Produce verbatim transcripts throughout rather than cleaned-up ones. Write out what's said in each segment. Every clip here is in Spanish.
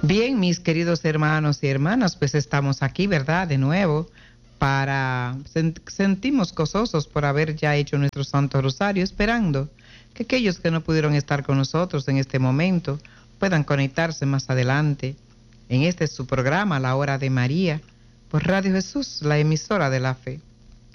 Bien, mis queridos hermanos y hermanas, pues estamos aquí, ¿verdad? De nuevo, para sent sentimos gozosos por haber ya hecho nuestro Santo Rosario, esperando que aquellos que no pudieron estar con nosotros en este momento puedan conectarse más adelante en este su programa, La Hora de María, por Radio Jesús, la emisora de la fe.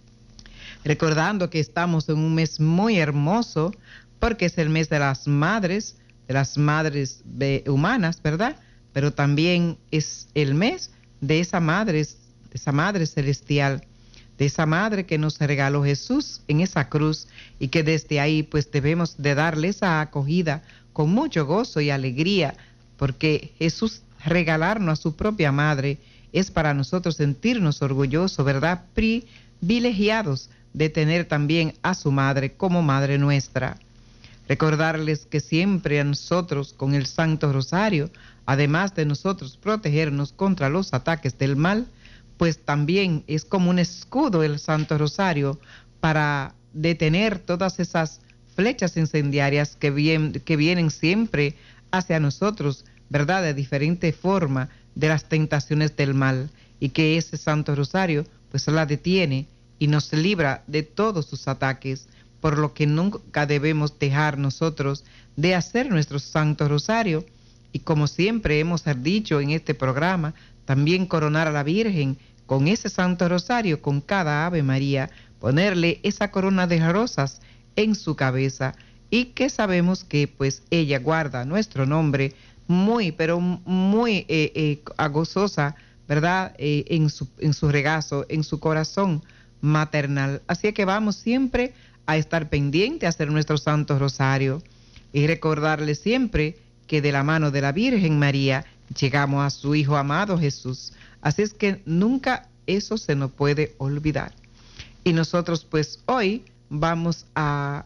Recordando que estamos en un mes muy hermoso, porque es el mes de las madres, de las madres humanas, ¿verdad? Pero también es el mes de esa madre, de esa madre celestial, de esa madre que nos regaló Jesús en esa cruz y que desde ahí pues debemos de darle esa acogida con mucho gozo y alegría, porque Jesús regalarnos a su propia madre es para nosotros sentirnos orgullosos, ¿verdad? Privilegiados de tener también a su madre como madre nuestra. Recordarles que siempre a nosotros con el Santo Rosario, además de nosotros protegernos contra los ataques del mal, pues también es como un escudo el Santo Rosario para detener todas esas flechas incendiarias que, vien, que vienen siempre hacia nosotros, ¿verdad? De diferente forma de las tentaciones del mal, y que ese Santo Rosario pues la detiene y nos libra de todos sus ataques, por lo que nunca debemos dejar nosotros de hacer nuestro Santo Rosario. Y como siempre hemos dicho en este programa, también coronar a la Virgen con ese Santo Rosario, con cada Ave María, ponerle esa corona de rosas en su cabeza, y que sabemos que pues ella guarda nuestro nombre muy, pero muy eh, eh, gozosa, ¿verdad? Eh, en, su, en su regazo, en su corazón maternal. Así que vamos siempre a estar pendiente, a hacer nuestro Santo Rosario y recordarle siempre que de la mano de la Virgen María llegamos a su Hijo amado Jesús. Así es que nunca eso se nos puede olvidar. Y nosotros pues hoy vamos a,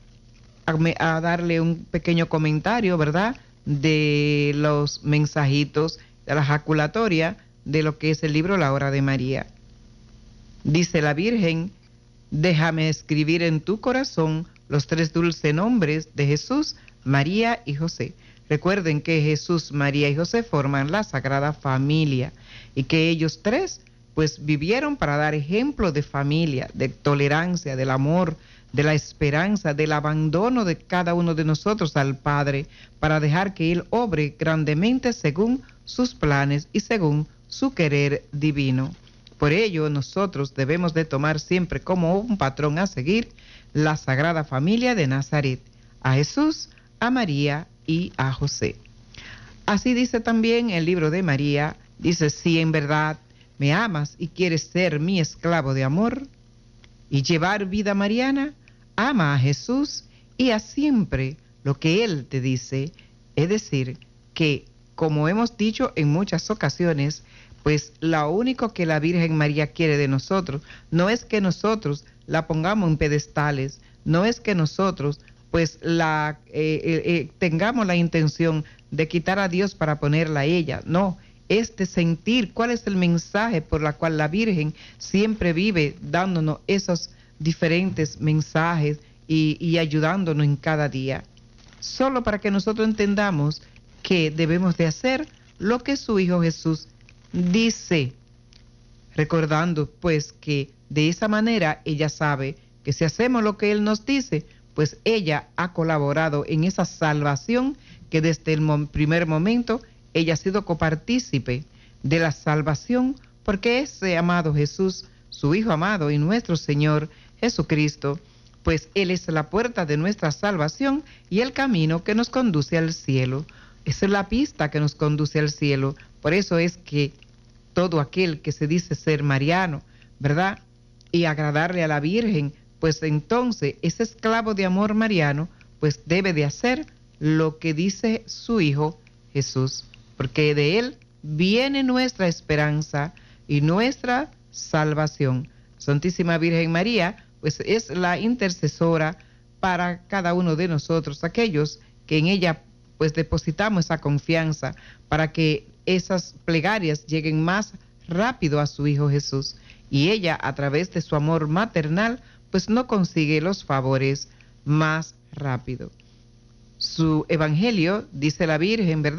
a, a darle un pequeño comentario, ¿verdad? De los mensajitos de la jaculatoria de lo que es el libro La Hora de María. Dice la Virgen: déjame escribir en tu corazón los tres dulces nombres de Jesús, María y José. Recuerden que Jesús, María y José forman la Sagrada Familia y que ellos tres pues vivieron para dar ejemplo de familia, de tolerancia, del amor, de la esperanza, del abandono de cada uno de nosotros al Padre, para dejar que Él obre grandemente según sus planes y según su querer divino. Por ello, nosotros debemos de tomar siempre como un patrón a seguir la Sagrada Familia de Nazaret, a Jesús, a María y a José. Así dice también el libro de María, dice: si en verdad me amas y quieres ser mi esclavo de amor y llevar vida mariana, ama a Jesús y haz siempre lo que Él te dice. Es decir, que como hemos dicho en muchas ocasiones, pues lo único que la Virgen María quiere de nosotros no es que nosotros la pongamos en pedestales, no es que nosotros pues la eh, eh, eh, tengamos la intención de quitar a Dios para ponerla a ella, no, es de sentir cuál es el mensaje por la cual la Virgen siempre vive dándonos esos diferentes mensajes y, y ayudándonos en cada día, solo para que nosotros entendamos que debemos de hacer lo que su Hijo Jesús dice, recordando pues que de esa manera ella sabe que si hacemos lo que Él nos dice, pues ella ha colaborado en esa salvación, que desde el mo- primer momento ella ha sido copartícipe de la salvación, porque ese amado Jesús, su Hijo amado y nuestro Señor Jesucristo, pues Él es la puerta de nuestra salvación y el camino que nos conduce al cielo. Esa es la pista que nos conduce al cielo. Por eso es que todo aquel que se dice ser mariano, ¿verdad? Y agradarle a la Virgen, pues entonces ese esclavo de amor mariano, pues debe de hacer lo que dice su Hijo Jesús, porque de Él viene nuestra esperanza y nuestra salvación. Santísima Virgen María, pues es la intercesora para cada uno de nosotros, aquellos que en ella pues depositamos esa confianza para que esas plegarias lleguen más rápido a su Hijo Jesús, y ella a través de su amor maternal pues no consigue los favores más rápido. Su evangelio, dice la Virgen, ¿verdad?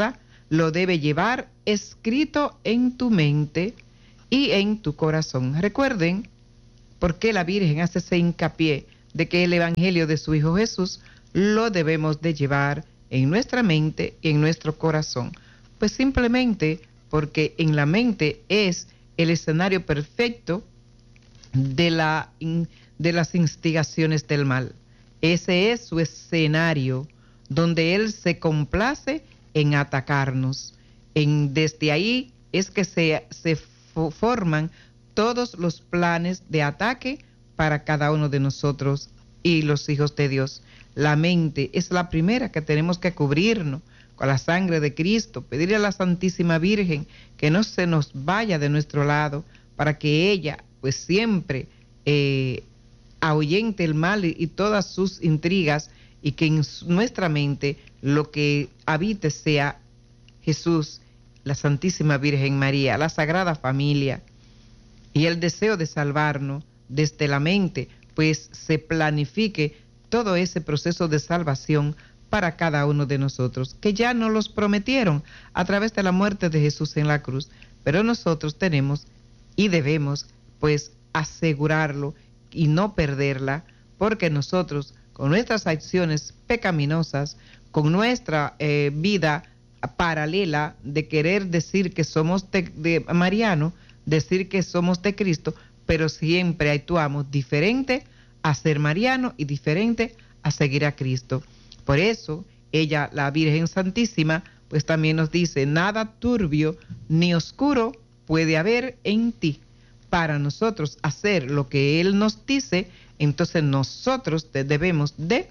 lo debe llevar escrito en tu mente y en tu corazón. Recuerden por qué la Virgen hace ese hincapié de que el Evangelio de su Hijo Jesús lo debemos de llevar en nuestra mente y en nuestro corazón. Pues simplemente porque en la mente es el escenario perfecto de, la, de las instigaciones del mal. Ese es su escenario donde Él se complace en atacarnos. En, desde ahí es que se, se forman todos los planes de ataque para cada uno de nosotros y los hijos de Dios. La mente es la primera que tenemos que cubrirnos con la sangre de Cristo, pedirle a la Santísima Virgen que no se nos vaya de nuestro lado, para que ella pues siempre eh, ahuyente el mal y, y todas sus intrigas, y que en nuestra mente lo que habite sea Jesús, la Santísima Virgen María, la Sagrada Familia, y el deseo de salvarnos desde la mente, pues se planifique todo ese proceso de salvación para cada uno de nosotros, que ya nos los prometieron a través de la muerte de Jesús en la cruz, pero nosotros tenemos y debemos pues asegurarlo y no perderla, porque nosotros con nuestras acciones pecaminosas, con nuestra eh, vida paralela de querer decir que somos de, de Mariano, decir que somos de Cristo, pero siempre actuamos diferente a ser Mariano y diferente a seguir a Cristo. Por eso, ella, la Virgen Santísima, pues también nos dice, nada turbio ni oscuro puede haber en ti. Para nosotros hacer lo que Él nos dice, entonces nosotros debemos de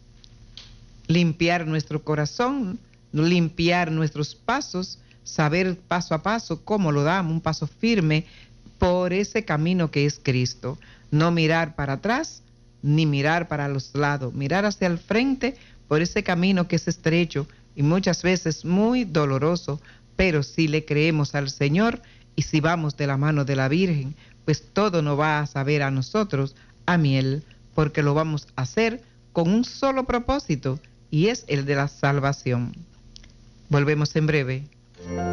limpiar nuestro corazón, limpiar nuestros pasos, saber paso a paso cómo lo damos, un paso firme por ese camino que es Cristo. No mirar para atrás, ni mirar para los lados, mirar hacia el frente por ese camino que es estrecho y muchas veces muy doloroso, pero si le creemos al Señor y si vamos de la mano de la Virgen, pues todo nos va a saber a nosotros a miel, porque lo vamos a hacer con un solo propósito, y es el de la salvación. Volvemos en breve.